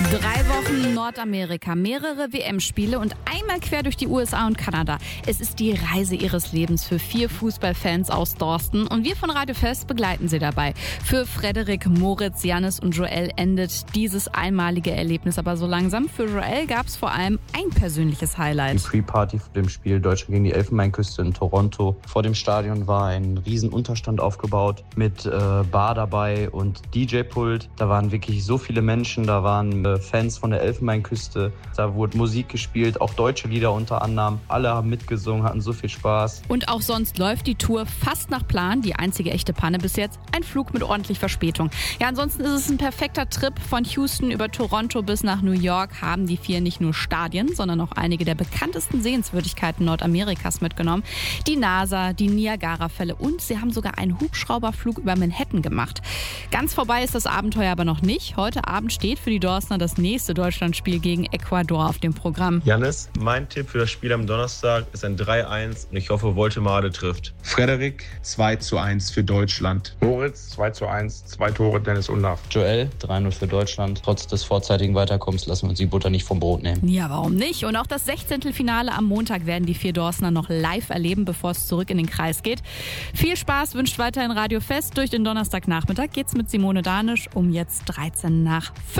3 Wochen Nordamerika, mehrere WM-Spiele und einmal quer durch die USA und Kanada. Es ist die Reise ihres Lebens für 4 Fußballfans aus Dorsten und wir von Radio Fest begleiten sie dabei. Für Frederik, Moritz, Jannis und Joel endet dieses einmalige Erlebnis aber so langsam. Für Joel gab es vor allem ein persönliches Highlight. Die Pre-Party vor dem Spiel Deutschland gegen die Elfenbeinküste in Toronto. Vor dem Stadion war ein riesen Unterstand aufgebaut mit Bar dabei und DJ-Pult. Da waren wirklich so viele Menschen, da waren Fans von der Elfenbeinküste. Da wurde Musik gespielt, auch deutsche Lieder unter anderem. Alle haben mitgesungen, hatten so viel Spaß. Und auch sonst läuft die Tour fast nach Plan. Die einzige echte Panne bis jetzt, ein Flug mit ordentlich Verspätung. Ja, ansonsten ist es ein perfekter Trip. Von Houston über Toronto bis nach New York haben die 4 nicht nur Stadien, sondern auch einige der bekanntesten Sehenswürdigkeiten Nordamerikas mitgenommen. Die NASA, die Niagara-Fälle und sie haben sogar einen Hubschrauberflug über Manhattan gemacht. Ganz vorbei ist das Abenteuer aber noch nicht. Heute Abend steht für die Dorstner das nächste Deutschlandspiel gegen Ecuador auf dem Programm. Jannis, mein Tipp für das Spiel am Donnerstag ist ein 3-1 und ich hoffe, Woltemade trifft. Frederik, 2:1 für Deutschland. Moritz, 2:1, 2 Tore, Dennis Undaff. Joel, 3-0 für Deutschland. Trotz des vorzeitigen Weiterkommens lassen wir uns die Butter nicht vom Brot nehmen. Ja, warum nicht? Und auch das 16. Finale am Montag werden die 4 Dorstner noch live erleben, bevor es zurück in den Kreis geht. Viel Spaß wünscht weiterhin Radio Fest. Durch den Donnerstagnachmittag geht's mit Simone Danisch um jetzt 13 nach 5.